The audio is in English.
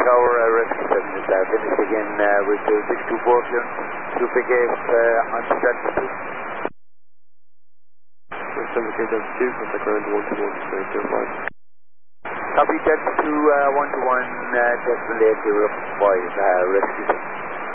Tower, Rescue 7 is finished again with 624 clearance to pick 8 on Stratford Street. Rescue 7 2, contact ground 121.05. Copy, Delta 2, 121, decimal 805, Rescue 7.